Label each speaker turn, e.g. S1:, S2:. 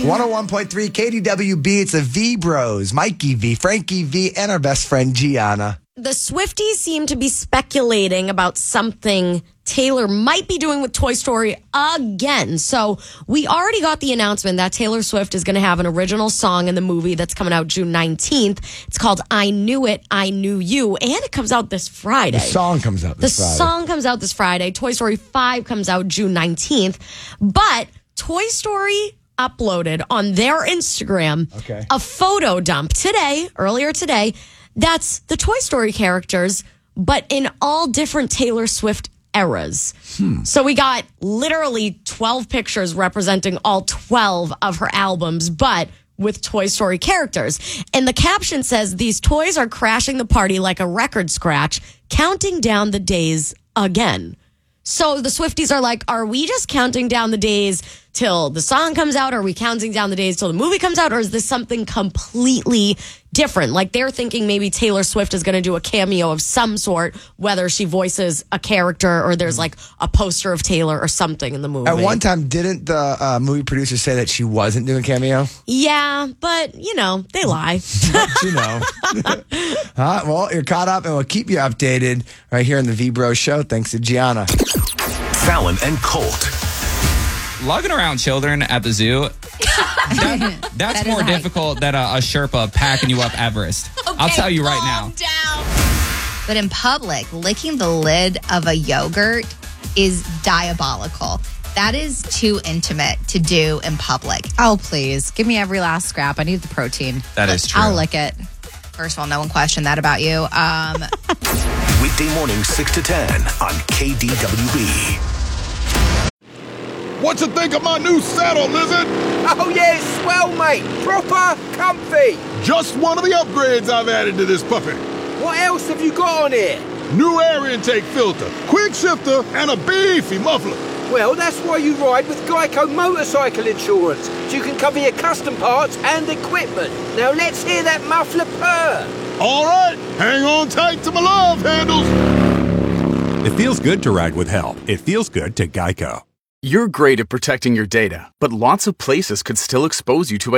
S1: 101.3 KDWB. It's the V Bros, Mikey V, Frankie V, and our best friend Gianna.
S2: The Swifties seem to be speculating about something Taylor might be doing with Toy Story again. So we already got the announcement that Taylor Swift is going to have an original song in the movie that's coming out June 19th. It's called I Knew It, I Knew You, and it comes out this Friday.
S1: The song comes out this Friday.
S2: The song comes out this Friday. Toy Story 5 comes out June 19th. But Toy Story uploaded on their Instagram a photo dump earlier today, that's the Toy Story characters, but in all different Taylor Swift eras. So we got literally 12 pictures representing all 12 of her albums, but with Toy Story characters. And the caption says, "These toys are crashing the party like a record scratch, counting down the days again." So the Swifties are like, are we just counting down the days till the song comes out? Are we counting down the days till the movie comes out? Or is this something completely different? Like they're thinking maybe Taylor Swift is going to do a cameo of some sort, whether she voices a character or there's like a poster of Taylor or something in the movie.
S1: At one time, didn't the movie producer say that she wasn't doing cameo?
S2: Yeah, but, they lie.
S1: But well, you're caught up, and we'll keep you updated right here on the V-Bro Show. Thanks to Gianna.
S3: Fallon and Colt.
S4: Lugging around children at the zoo, that's more difficult than a Sherpa packing you up Everest.
S5: Okay,
S4: I'll tell you right now.
S5: Down. But in public, licking the lid of a yogurt is diabolical. That is too intimate to do in public.
S6: Oh, please. Give me every last scrap. I need the protein.
S4: That is true.
S6: I'll lick it.
S5: First of all, no one questioned that about you.
S3: Weekday morning, 6 to 10 on KDWB.
S7: What you think of my new saddle, Lizard?
S8: Oh, yeah, it's swell, mate. Proper comfy.
S7: Just one of the upgrades I've added to this puppy.
S8: What else have you got on here?
S7: New air intake filter, quick shifter, and a beefy muffler.
S8: Well, that's why you ride with Geico Motorcycle Insurance, so you can cover your custom parts and equipment. Now let's hear that muffler purr.
S7: All right, hang on tight to my love handles.
S9: It feels good to ride with help. It feels good to Geico.
S10: You're great at protecting your data, but lots of places could still expose you to